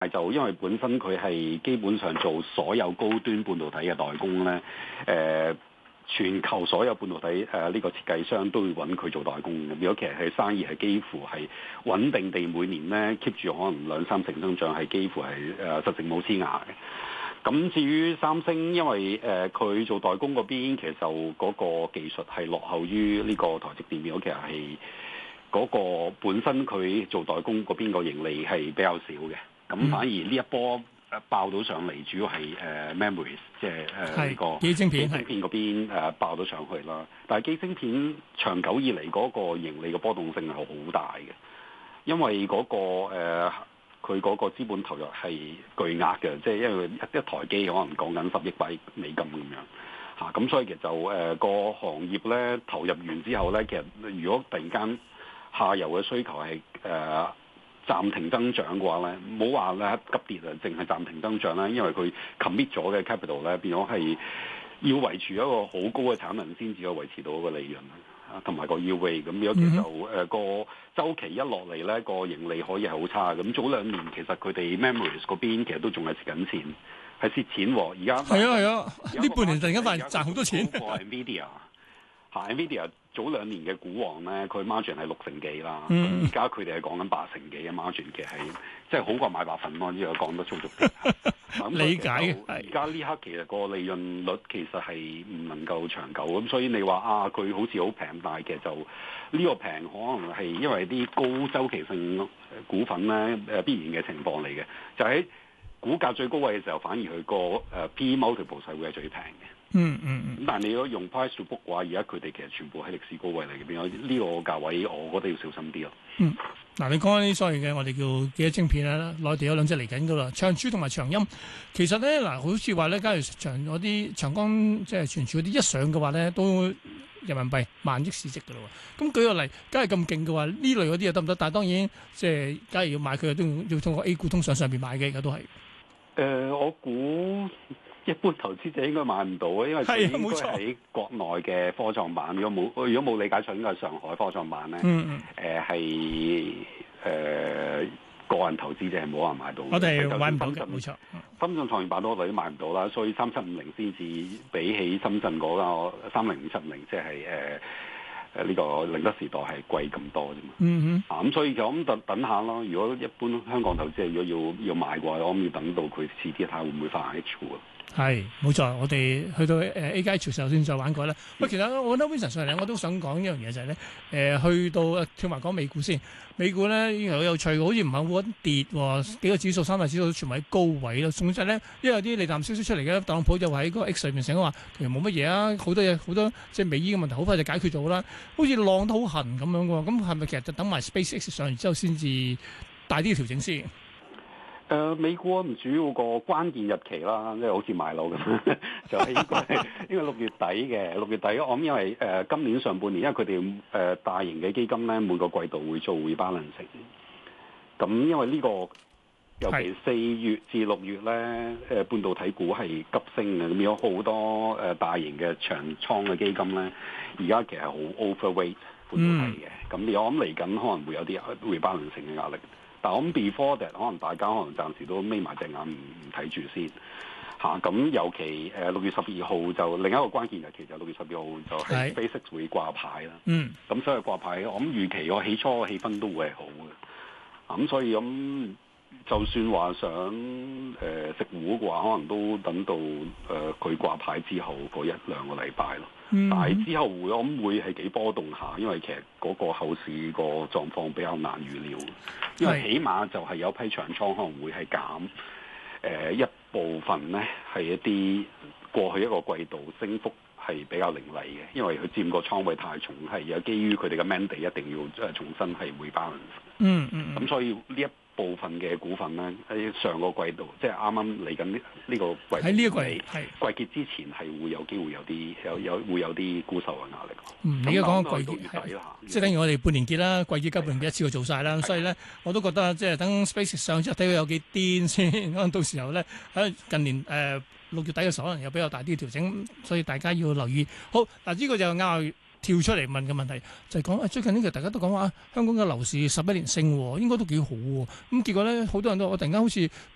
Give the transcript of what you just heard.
就因為本身佢係基本上做所有高端半導體嘅代工咧，全球所有半導體呢個設計商都會揾佢做代工嘅。如果其實係生意係幾乎係穩定地每年咧 keep 住可能2-3成增長，係幾乎係實情冇黐牙嘅。咁至於三星，因為佢做代工嗰邊，其實就嗰個技術係落後於呢個台積電，如果其實係嗰個本身佢做代工嗰邊個盈利係比較少嘅。咁反而呢一波爆到上嚟，主要係memories， 即係呢個機晶片嗰邊爆到上去啦。但係機晶片長久以嚟嗰個盈利嘅波動性係好大嘅，因為嗰個佢嗰個資本投入係巨額嘅，即係因為一台機可能講緊10億8億美金咁樣嚇，咁所以其實就個行業咧投入完之後咧，其實如果突然間下游嘅需求係暫停增長嘅話咧，唔好話咧急跌啊，淨係暫停增長啦，因為佢 commit 咗嘅 capital 咧變咗係要維持一個好高嘅產能先至可以維持到嗰個利潤啊，同埋個 UV 咁樣，其實就個週期一落嚟咧，個盈利可以係好差。咁早2年其實佢哋 memories 嗰邊其實都仲係蝕緊錢，係蝕錢喎。而家係啊，呢半年突然間發現賺好多錢。 Nvidia 嚇 Nvidia 早2年嘅股王咧，佢 margin 係60%幾啦。 而家佢哋係講緊80%幾嘅 margin，其實係即係好過買白粉咯。呢個講得粗俗啲。 理解嘅。 而家呢刻其實個利潤率其實係唔能夠長久咁，所以你話啊，佢好似好平，但係其實就呢個平可能係因為啲高周期性股份咧必然嘅情況嚟嘅，就喺股價最高位嘅時候，反而佢個P multiple 係會係最平嘅。咁但係你如果用 price to book 嘅話，而家佢哋其實全部喺歷史高位嚟嘅，變咗呢個價位，我覺得要小心啲咯。 嗱，你講緊啲所謂嘅我哋叫記憶晶片啦，內地有2隻嚟緊噶啦，長株同埋長鑫。其實咧嗱，好似話咧，假如嗰啲長江即係存儲嗰啲一上嘅話咧，都人民幣1萬億市值噶啦喎。咁舉個例，假如咁勁嘅話，呢類嗰啲又得唔得？但係當然即係假如要買佢，都要通過 A 股通上邊買嘅，而家都係。 我估一般投資者應該買唔到啊，因為佢應該喺國內嘅科創板。如果冇理解錯，應該係上海科創板咧。係個人投資者係冇人買到。 我哋買唔到嘅，冇錯。 深圳創業板我哋都買唔到啦，所以3750先至比起深圳嗰個30570，即係呢個寧德時代係貴咁多啫嘛。咁所以就咁等下咯。如果一般香港投資者如果要買嘅話，我諗要等到佢遲啲睇下會唔會發 H 股啊。 係冇錯，我哋去到A 階潮時候先再玩過啦。喂，其實我覺得 Vincent 上嚟，我都想講一樣嘢就係咧，去到跳埋講美股先。美股咧依個好有趣，好似唔係好穩跌喎，幾個指數、3大指數都全部喺高位咯。總之咧，因為有啲利淡消息出嚟嘅，特朗普就話喺嗰個 X 上面成日話其實冇乜嘢啊，好多嘢好多即係美伊嘅問題好快就解決咗啦。好似浪得好痕咁樣喎，咁係咪其實就等埋 SpaceX 上完之後先至大啲嘅調整先？ 美股唔主要個關鍵日期啦，即係好似買樓咁，就係應該6月底嘅。6月底我諗因為今年上半年，因為佢哋大型嘅基金咧每個季度會做 rebalancing。咁因為呢個尤其4月至6月咧，半導體股係急升嘅，咁有好多大型嘅長倉嘅基金咧，而家其實好 overweight 半導體嘅。咁我諗嚟緊可能會有啲 rebalancing 嘅壓力。但係我諗 before that 可能大家可能暫時都眯埋隻眼唔睇住先嚇。咁尤其6月12號就另一個關鍵日期就6月12號就係 SpaceX 會掛牌啦。咁所以掛牌我諗預期我起初氣氛都會係好嘅。咁所以咁就算話想食糊嘅話，可能都等到佢掛牌之後嗰1-2個禮拜咯。但係之後我諗會係幾波動下，因為其實嗰個後市個狀況比較難預料。因為起碼就係有批長倉可能會係減一部分咧，係一啲過去一個季度升幅係比較凌厲嘅，因為佢佔個倉位太重，係有基於佢哋嘅 mandate 一定要重新係rebalance。咁所以呢一部分嘅股份咧喺上個季度，即係啱啱嚟緊呢個季， 喺呢一季季結之前係會有機會會有啲沽售嘅壓力。 你而家講緊季結即係等於我哋半年結啦，季結急半年結一次過做晒啦。所以咧，我都覺得即係等 Space 上之後睇佢有幾癲先，可能到時候咧喺近年6月底嘅時候，可能有比較大啲嘅調整，所以大家要留意。好嗱，呢個就啱跳出嚟問嘅問題，就係講最近呢個大家都講話香港嘅樓市11年升喎，應該都幾好喎。咁結果咧，好多人都我突然間好似